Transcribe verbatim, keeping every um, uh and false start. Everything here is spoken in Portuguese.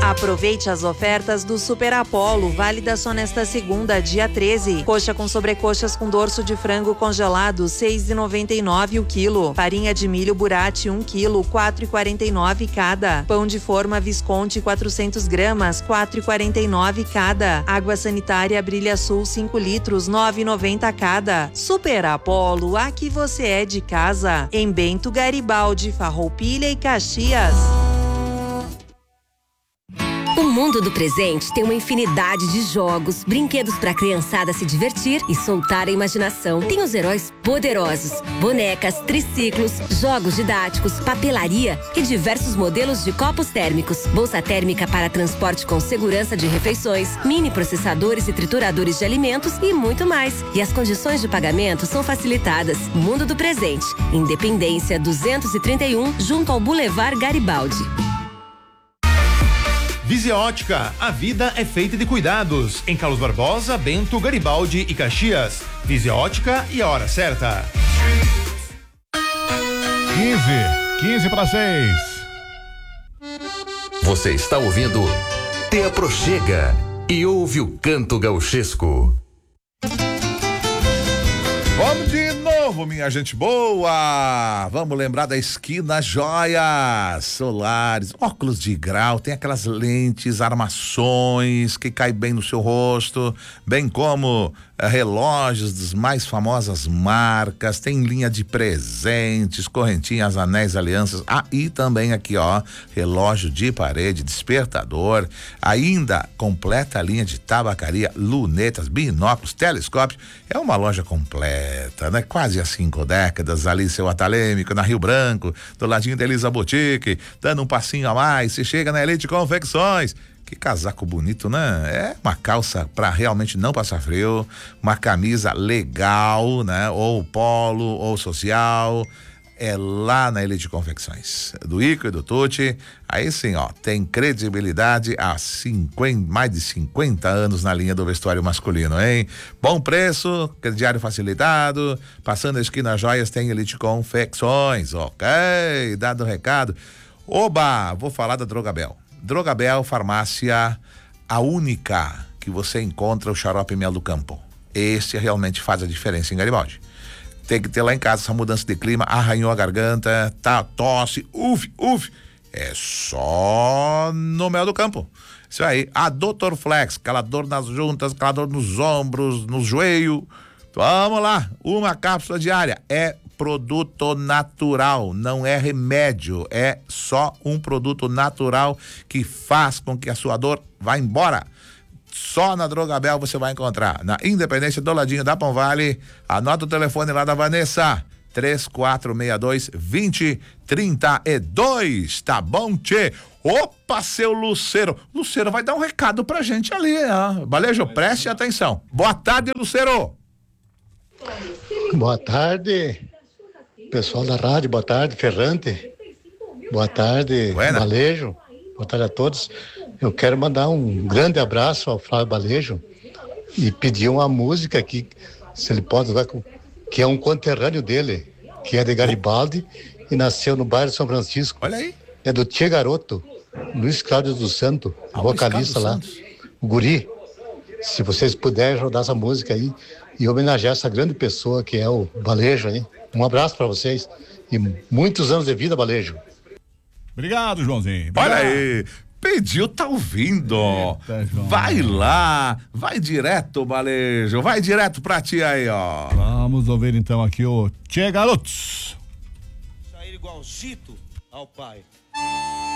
Aproveite as ofertas do Super Apollo, válida só nesta segunda, dia treze. Coxa com sobrecoxas com dorso de frango congelado, seis reais e noventa e nove centavos o quilo. Farinha de milho Burati, um quilo, quatro reais e quarenta e nove centavos cada. Pão de forma Visconti, quatrocentas gramas, quatro reais e quarenta e nove centavos cada. Água sanitária Brilha Sul, cinco litros, nove reais e noventa centavos cada. Super Apollo, aqui você é de casa. Em Bento, Garibaldi, Farroupilha e Caxias. O mundo do presente tem uma infinidade de jogos, brinquedos para a criançada se divertir e soltar a imaginação. Tem os heróis poderosos, bonecas, triciclos, jogos didáticos, papelaria e diversos modelos de copos térmicos, bolsa térmica para transporte com segurança de refeições, mini processadores e trituradores de alimentos e muito mais. E as condições de pagamento são facilitadas. Mundo do presente, Independência duzentos e trinta e um, junto ao Boulevard Garibaldi. Visiótica, a vida é feita de cuidados. Em Carlos Barbosa, Bento, Garibaldi e Caxias. Visiótica e a hora certa. quinze, quinze para seis. Você está ouvindo Te Aproxega e ouve o canto gauchesco. Vamos de novo, minha gente boa. Vamos lembrar da Esquina Joias Solares, óculos de grau, tem aquelas lentes, armações que caem bem no seu rosto, bem como eh, relógios das mais famosas marcas, tem linha de presentes, correntinhas, anéis, alianças, ah, e também aqui ó, relógio de parede, despertador, ainda completa a linha de tabacaria, lunetas, binóculos, telescópios. É uma loja completa, né? Quase há cinco décadas, ali seu Atalêmico, na Rio Branco, do ladinho da Elisa Boutique, dando um passinho a mais, você chega na Elite Confecções. Que casaco bonito, né? É uma calça para realmente não passar frio, uma camisa legal, né? Ou polo, ou social. É lá na Elite Confecções, do Ico e do Tuti. Aí sim, ó, tem credibilidade há cinquenta, mais de cinquenta anos na linha do vestuário masculino, hein? Bom preço, crediário facilitado, passando a Esquina Joias tem Elite Confecções, ok? Dado o recado. Oba, vou falar da Drogabel. Drogabel, farmácia, a única que você encontra o xarope Mel do Campo. Esse realmente faz a diferença em Garibaldi. Tem que ter lá em casa essa mudança de clima, arranhou a garganta, tá, tosse, uf, uf. É só no Mel do Campo. Isso aí, a doutor Flex, aquela dor nas juntas, aquela dor nos ombros, no joelho. Vamos lá, uma cápsula diária. É produto natural, não é remédio, é só um produto natural que faz com que a sua dor vá embora. Só na Drogabel você vai encontrar, na Independência, do ladinho da Pão Vale. Anota o telefone lá da Vanessa, três quatro seis dois, dois zero três dois, tá bom, tchê? Opa, seu Lucero, Lucero vai dar um recado pra gente ali, ó. Balejo, preste atenção. Boa tarde, Lucero. Boa tarde, pessoal da rádio, boa tarde, Ferrante. Boa tarde, Buena. Balejo. Boa tarde a todos. Eu quero mandar um grande abraço ao Flávio Balejo e pedir uma música aqui, se ele pode, que é um conterrâneo dele, que é de Garibaldi e nasceu no bairro São Francisco. Olha aí. É do Tchê Garoto, Luiz Cláudio dos Santos, ah, vocalista lá, Santos. O Guri. Se vocês puderem rodar essa música aí e homenagear essa grande pessoa que é o Balejo, hein? Um abraço para vocês e muitos anos de vida, Balejo. Obrigado, Joãozinho. Obrigado. Olha aí. Pediu, tá ouvindo. Eita, vai lá, vai direto, Balejo, vai direto pra ti aí, ó. Vamos ouvir então aqui o Tchê Garotos. Sair igualzito ao pai.